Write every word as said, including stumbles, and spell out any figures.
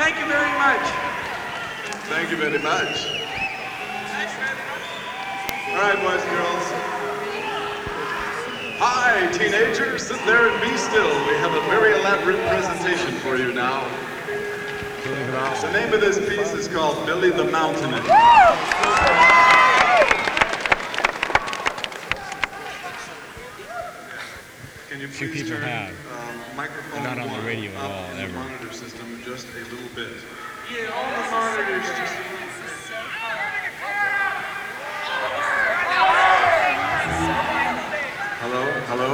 Thank you very much. Thank you very much. All right, boys and girls. Hi, teenagers. Sit there and be still. We have a very elaborate presentation for you now. The name of this piece is called Billy the Mountain. Can you Few please people turn have. um, microphone They're not on the one radio at up all, in the ever. monitor system just a little bit? Yeah, all the monitors just